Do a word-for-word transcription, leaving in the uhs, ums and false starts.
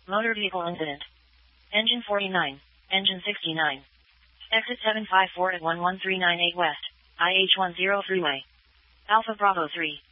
Motor vehicle incident. Engine forty-nine. Engine sixty-nine. Exit seven five four at one one three nine eight West, I H ten freeway. Alpha Bravo three.